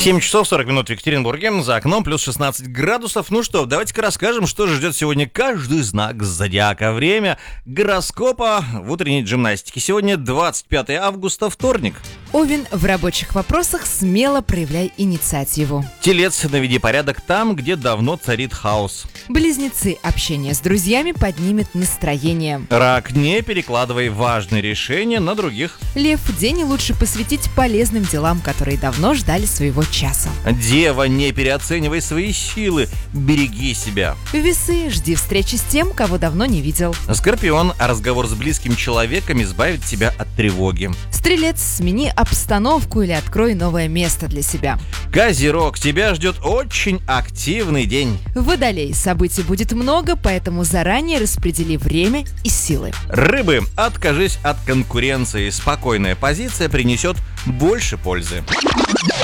7 часов 40 минут в Екатеринбурге, за окном плюс 16 градусов. Ну что, давайте-ка расскажем, что же ждет сегодня каждый знак зодиака. Время гороскопа в утренней гимнастике. Сегодня 25 августа, вторник. Овен, в рабочих вопросах смело проявляй инициативу. Телец, наведи порядок там, где давно царит хаос. Близнецы, общение с друзьями поднимет настроение. Рак, не перекладывай важные решения на других. Лев, день лучше посвятить полезным делам, которые давно ждали своего часа. Дева, не переоценивай свои силы, береги себя. Весы, жди встречи с тем, кого давно не видел. Скорпион, разговор с близким человеком избавит тебя от тревоги. Стрелец, смени обстановку или открой новое место для себя. Козерог, тебя ждет очень активный день. Водолей, событий будет много, поэтому заранее распредели время и силы. Рыбы, откажись от конкуренции, спокойная позиция принесет больше пользы.